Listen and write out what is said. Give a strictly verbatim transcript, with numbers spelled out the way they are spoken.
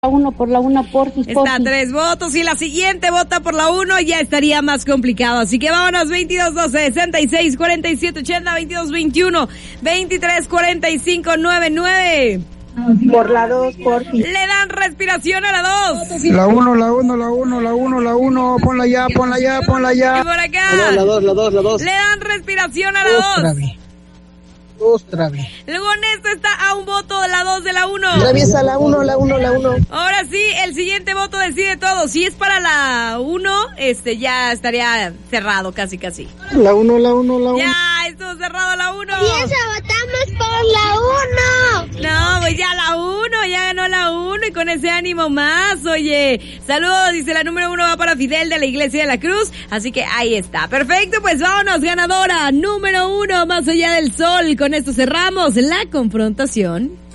uno por la uno, porfis, Está porfis. tres votos y la siguiente vota por la uno, ya estaría más complicado. Así que vámonos, veintidós, doce, sesenta y seis, cuarenta y siete, ochenta, veintidós, veintiuno, veintitrés, cuarenta y cinco, noventa y nueve. Por la dos, porfis. Le dan respiración a la dos. La uno, la uno, la uno, la uno, la uno, ponla ya, ponla ya, ponla Y ya. por acá. La dos, la dos, la dos. Le dan respiración a la Otra dos. vez. Otra vez. Luego en esto está a un voto de la dos de la uno. Atraviesa la uno, la uno, la uno. Ahora sí, el siguiente voto decide todo. Si es para la uno, este ya estaría cerrado casi casi. La uno, la uno, la uno. Ya, estuvo cerrado la uno. Y esa votamos por la uno. No, pues ya la uno, ya ganó la uno y con ese ánimo más, oye. Saludos, dice la número uno va para Fidel de la Iglesia de la Cruz, así que ahí está. Perfecto, pues vámonos, ganadora número uno, Más allá del sol. Con esto cerramos la confrontación.